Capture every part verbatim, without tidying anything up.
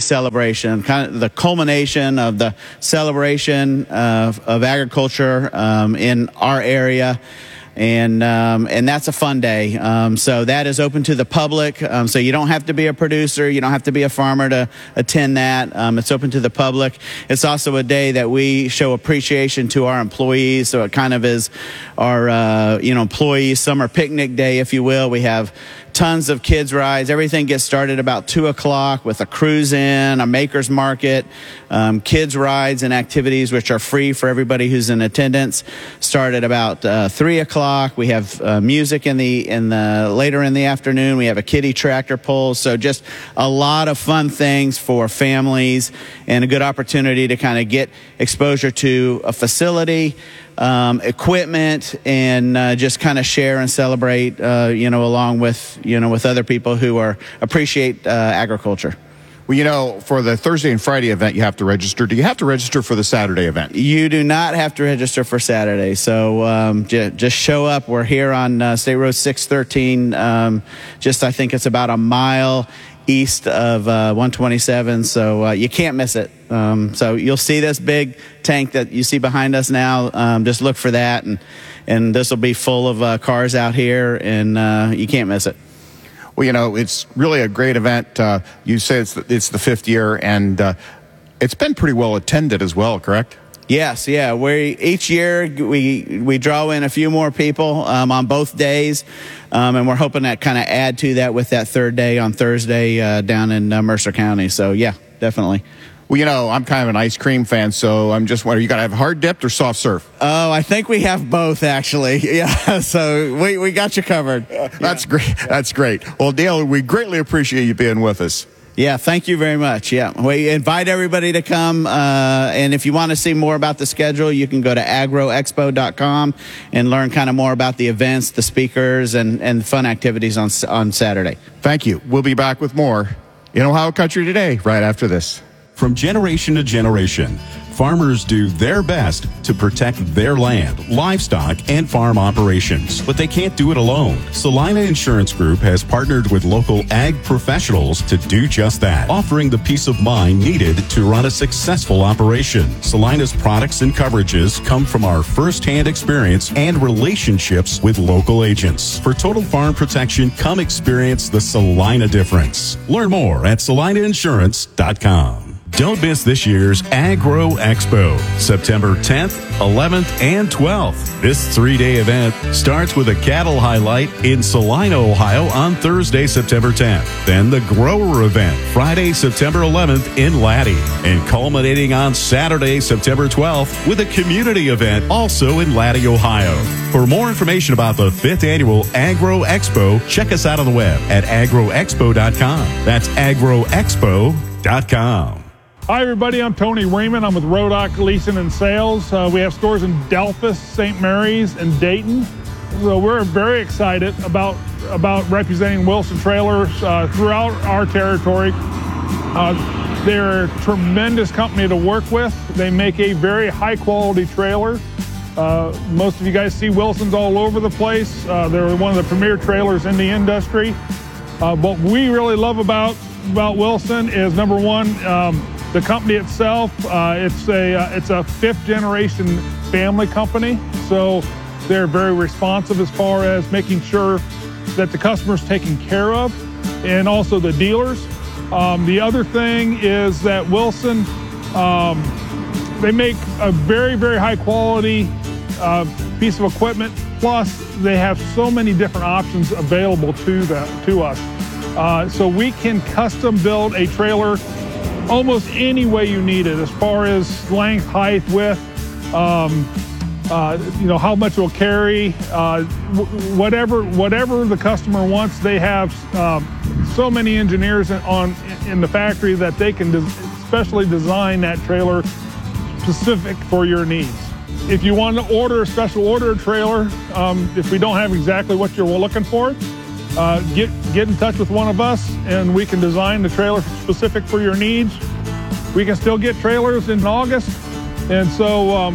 celebration, kind of the culmination of the celebration of, of agriculture um, in our area. And um, and that's a fun day. Um, so that is open to the public. Um, so you don't have to be a producer. You don't have to be a farmer to attend that. Um, it's open to the public. It's also a day that we show appreciation to our employees. So it kind of is our uh, you know employee summer picnic day, if you will. We have tons of kids rides. Everything gets started about two o'clock with a cruise in, a maker's market, um, kids rides and activities, which are free for everybody who's in attendance. Start at about uh, three o'clock. We have uh, music in the in the later in the afternoon. We have a kiddie tractor pull. So just a lot of fun things for families and a good opportunity to kind of get exposure to a facility, Um, equipment, and uh, just kind of share and celebrate, uh, you know, along with, you know, with other people who are appreciate uh, agriculture. Well, you know, for the Thursday and Friday event, you have to register. Do you have to register for the Saturday event? You do not have to register for Saturday. So um, j- just show up. We're here on uh, State Road six thirteen. Um, just, I think it's about a mile east of uh, one twenty-seven, so uh, you can't miss it. Um, so you'll see this big tank that you see behind us now. Um, just look for that, and and this will be full of uh, cars out here, and uh, you can't miss it. Well, you know, it's really a great event. Uh, you say it's the, it's the fifth year, and uh, it's been pretty well attended as well, correct? Yes, yeah. We each year we we draw in a few more people um, on both days, um, and we're hoping to kind of add to that with that third day on Thursday uh, down in uh, Mercer County. So yeah, definitely. Well, you know, I'm kind of an ice cream fan, so I'm just wondering, you got to have hard dipped or soft serve? Oh, I think we have both, actually. Yeah, so we we got you covered. Uh, that's yeah. great. That's great. Well, Dale, we greatly appreciate you being with us. Yeah, thank you very much. Yeah, we invite everybody to come, uh, and if you want to see more about the schedule, you can go to agro expo dot com and learn kind of more about the events, the speakers, and, and fun activities on on Saturday. Thank you. We'll be back with more in Ohio Country Today right after this. From generation to generation, farmers do their best to protect their land, livestock, and farm operations, but they can't do it alone. Salina Insurance Group has partnered with local ag professionals to do just that, offering the peace of mind needed to run a successful operation. Salina's products and coverages come from our first-hand experience and relationships with local agents. For total farm protection, come experience the Salina difference. Learn more at salina insurance dot com. Don't miss this year's Agro Expo, September tenth, eleventh, and twelfth. This three-day event starts with a cattle highlight in Salina, Ohio on Thursday, September tenth. Then the grower event, Friday, September eleventh in Laddie. And culminating on Saturday, September twelfth with a community event also in Laddie, Ohio. For more information about the fifth annual Agro Expo, check us out on the web at agro expo dot com. That's agro expo dot com. Hi everybody, I'm Tony Raymond. I'm with Rodock Leasing and Sales. Uh, we have stores in Delphus, Saint Mary's, and Dayton. So we're very excited about about representing Wilson Trailers uh, throughout our territory. Uh, they're a tremendous company to work with. They make a very high quality trailer. Uh, most of you guys see Wilsons all over the place. Uh, they're one of the premier trailers in the industry. Uh, what we really love about, about Wilson is, number one, um, the company itself. Uh, it's a uh, it's a fifth generation family company, so they're very responsive as far as making sure that the customer's taken care of, and also the dealers. Um, the other thing is that Wilson, um, they make a very very high quality uh, piece of equipment. Plus, they have so many different options available to them to us, uh, so we can custom build a trailer almost any way you need it, as far as length, height, width, um, uh, you know, how much it will carry, uh, whatever whatever the customer wants. They have um, so many engineers on in the factory that they can des- specially design that trailer specific for your needs. If you want to order a special order trailer, um, if we don't have exactly what you're looking for, Uh, get get in touch with one of us, and we can design the trailer specific for your needs. We can still get trailers in August, and so um,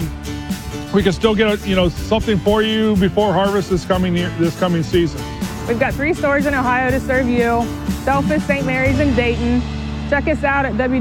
we can still get a, you know something for you before harvest this coming year, this coming season. We've got three stores in Ohio to serve you: Delphus, Saint Mary's, and Dayton. Check us out at w